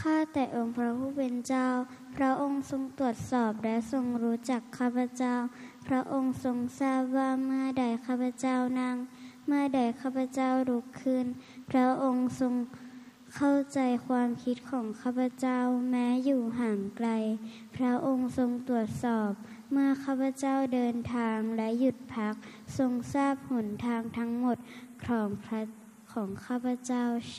ข้าแต่องค์พระผู้เป็นเจ้าพระองค์ทรงตรวจสอบและทรงรู้จักข้าพเจ้าพระองค์ทรงทราบว่าเมื่อใดข้าพเจ้านั่งเมื่อใดข้าพเจ้าลุกขึ้นพระองค์ทรงเข้าใจความคิดของข้าพเจ้าแม้อยู่ห่างไกลพระองค์ทรงตรวจสอบเมื่อข้าพเจ้าเดินทางและหยุดพักทรงทราบหนทางทั้งหมดของข้าพเจ้า